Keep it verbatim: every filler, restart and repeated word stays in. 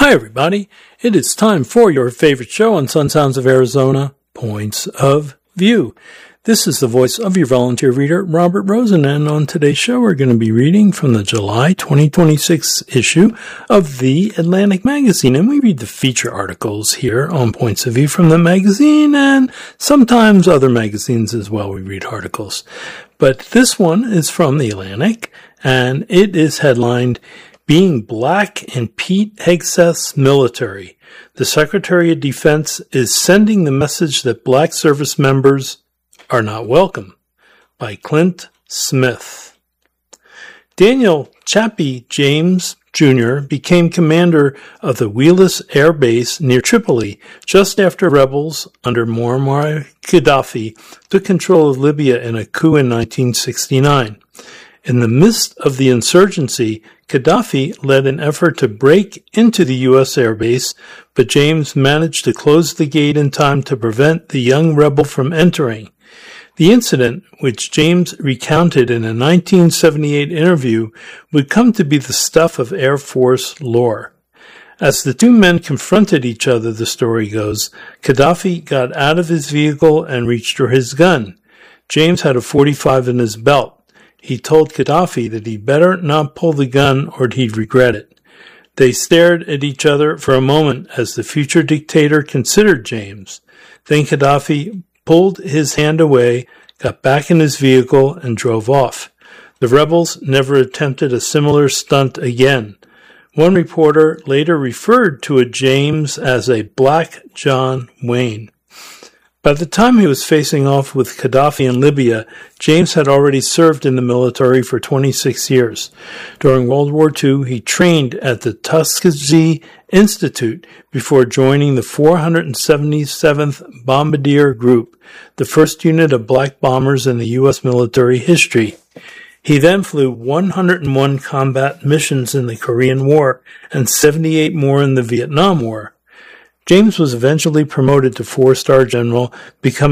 Hi, everybody. It is time for your favorite show on Sun Sounds of Arizona, Points of View. This is the voice of your volunteer reader, Robert Rosen, and on today's show we're going to be reading from the July twenty twenty-six issue of The Atlantic Magazine, and we read the feature articles here on Points of View from the magazine, and sometimes other magazines as well we read articles. But this one is from The Atlantic, and it is headlined, Being Black in Pete Hegseth's Military. The Secretary of Defense is sending the message that black service members are not welcome, by Clint Smith. Daniel Chappie James Junior became commander of the Wheelus Air Base near Tripoli just after rebels under Muammar Gaddafi took control of Libya in a coup in nineteen sixty-nine. In the midst of the insurgency, Gaddafi led an effort to break into the U S Air Base, but James managed to close the gate in time to prevent the young rebel from entering. The incident, which James recounted in a nineteen seventy-eight interview, would come to be the stuff of Air Force lore. As the two men confronted each other, the story goes, Gaddafi got out of his vehicle and reached for his gun. James had a forty-five in his belt. He told Gaddafi that he better not pull the gun or he'd regret it. They stared at each other for a moment as the future dictator considered James. Then Gaddafi pulled his hand away, got back in his vehicle, and drove off. The rebels never attempted a similar stunt again. One reporter later referred to a James as a Black John Wayne. By the time he was facing off with Gaddafi in Libya, James had already served in the military for twenty-six years. During World War Two, he trained at the Tuskegee Institute before joining the four hundred seventy-seventh Bombardier Group, the first unit of black bombers in the U S military history. He then flew one hundred one combat missions in the Korean War and seventy-eight more in the Vietnam War. James was eventually promoted to four-star general, becoming